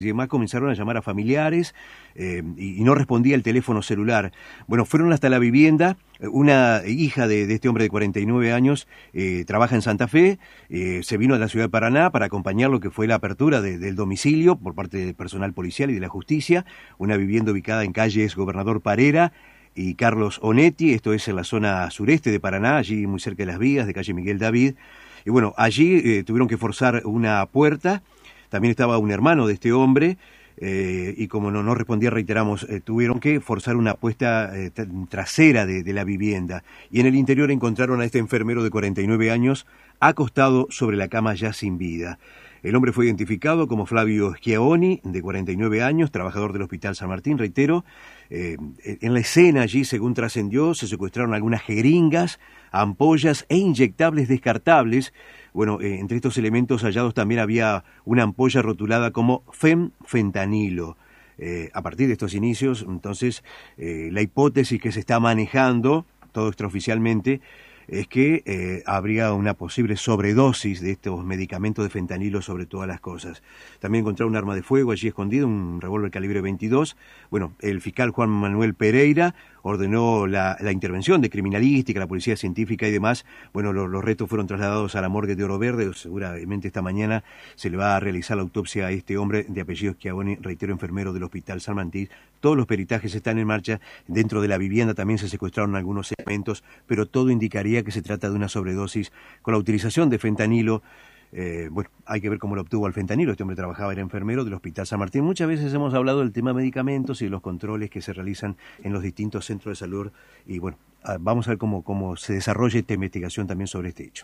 y demás comenzaron a llamar a familiares y no respondía el teléfono celular. Bueno, fueron hasta la vivienda. Una hija de este hombre de 49 años trabaja en Santa Fe, se vino a la ciudad de Paraná para acompañar lo que fue la apertura del domicilio por parte del personal policial y de la justicia, una vivienda ubicada en calles Gobernador Parera y Carlos Onetti, esto es en la zona sureste de Paraná, allí muy cerca de las vías de calle Miguel David. Y bueno, allí tuvieron que forzar una puerta. También estaba un hermano de este hombre y como no respondía, reiteramos, tuvieron que forzar una puesta trasera de la vivienda. Y en el interior encontraron a este enfermero de 49 años acostado sobre la cama ya sin vida. El hombre fue identificado como Flavio Schiavoni, de 49 años, trabajador del Hospital San Martín, reitero. En la escena allí, según trascendió, se secuestraron algunas jeringas, ampollas e inyectables descartables. Bueno, entre estos elementos hallados también había una ampolla rotulada como fentanilo. A partir de estos inicios, entonces, la hipótesis que se está manejando, todo extraoficialmente, es que habría una posible sobredosis de estos medicamentos de fentanilo sobre todas las cosas. También encontraron un arma de fuego allí escondido, un revólver calibre 22. Bueno, el fiscal Juan Manuel Pereira ordenó la intervención de criminalística, la policía científica y demás. Bueno, los restos fueron trasladados a la morgue de Oro Verde. Seguramente esta mañana se le va a realizar la autopsia a este hombre de apellido Schiavoni, reitero, enfermero del Hospital San Martín. Todos los peritajes están en marcha. Dentro de la vivienda también se secuestraron algunos elementos, pero todo indicaría que se trata de una sobredosis con la utilización de fentanilo. Bueno, hay que ver cómo lo obtuvo el fentanilo. Este hombre trabajaba, era enfermero del Hospital San Martín. Muchas veces hemos hablado del tema de medicamentos y de los controles que se realizan en los distintos centros de salud. Y bueno, vamos a ver cómo se desarrolla esta investigación también sobre este hecho.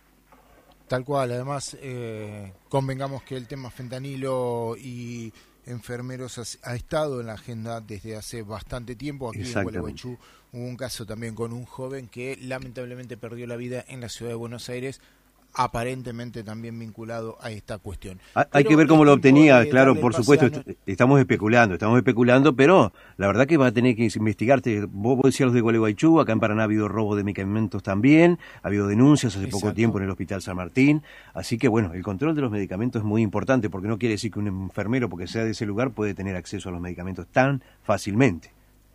Tal cual, además, convengamos que el tema fentanilo y enfermeros ha estado en la agenda desde hace bastante tiempo. Aquí en Gualeguaychú hubo un caso también con un joven que lamentablemente perdió la vida en la ciudad de Buenos Aires, aparentemente también vinculado a esta cuestión. Hay que ver cómo lo obtenía, claro, por supuesto, estamos especulando, pero la verdad que va a tener que investigarte. Vos decías los de Gualeguaychú, acá en Paraná ha habido robo de medicamentos también, ha habido denuncias hace poco tiempo en el Hospital San Martín, así que bueno, el control de los medicamentos es muy importante, porque no quiere decir que un enfermero, porque sea de ese lugar, puede tener acceso a los medicamentos tan fácilmente.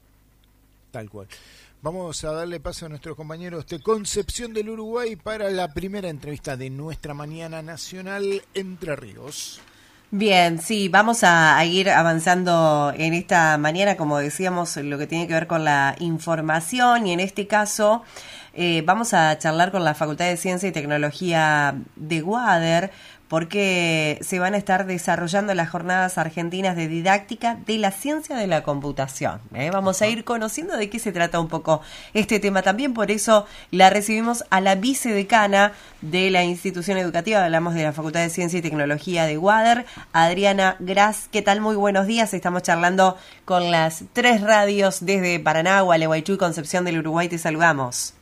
Tal cual. Vamos a darle paso a nuestros compañeros de Concepción del Uruguay para la primera entrevista de nuestra mañana nacional Entre Ríos. Bien, sí, vamos a ir avanzando en esta mañana, como decíamos, lo que tiene que ver con la información y en este caso vamos a charlar con la Facultad de Ciencia y Tecnología de Wader, porque se van a estar desarrollando las jornadas argentinas de didáctica de la ciencia de la computación. Vamos a ir conociendo de qué se trata un poco este tema también, por eso la recibimos a la vicedecana de la institución educativa, hablamos de la Facultad de Ciencia y Tecnología de Wader, Adriana Gras. ¿Qué tal? Muy buenos días, estamos charlando con las 3 radios desde Paraná, Gualeguaychú y Concepción del Uruguay, te saludamos.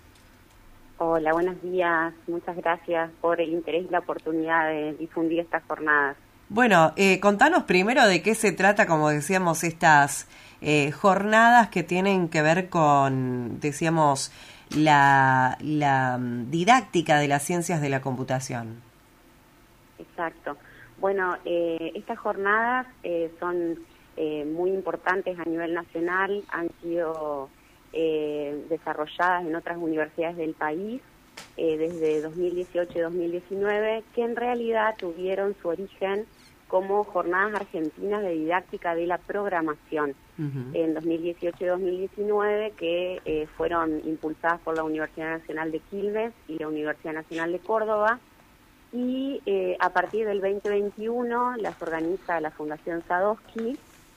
Hola, buenos días. Muchas gracias por el interés y la oportunidad de difundir estas jornadas. Bueno, contanos primero de qué se trata, como decíamos, estas jornadas que tienen que ver con, decíamos, la didáctica de las ciencias de la computación. Exacto. Bueno, estas jornadas son muy importantes a nivel nacional, han sido desarrolladas en otras universidades del país desde 2018 y 2019, que en realidad tuvieron su origen como jornadas argentinas de didáctica de la programación en 2018 y 2019, que fueron impulsadas por la Universidad Nacional de Quilmes y la Universidad Nacional de Córdoba, y a partir del 2021 las organiza la Fundación Sadowski,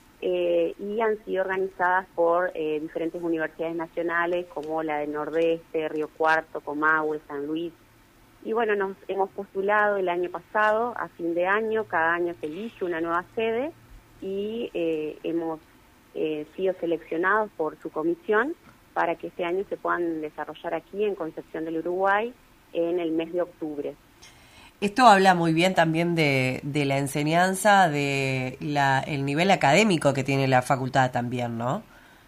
y han sido organizadas por diferentes universidades nacionales como la del Nordeste, Río Cuarto, Comahue, San Luis. Y bueno, nos hemos postulado el año pasado, a fin de año, cada año se elige una nueva sede y hemos sido seleccionados por su comisión para que este año se puedan desarrollar aquí en Concepción del Uruguay en el mes de octubre. Esto habla muy bien también de la enseñanza, de el nivel académico que tiene la facultad también, ¿no?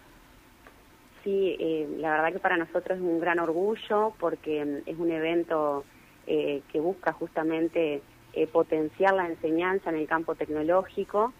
Sí, la verdad que para nosotros es un gran orgullo porque es un evento que busca justamente potenciar la enseñanza en el campo tecnológico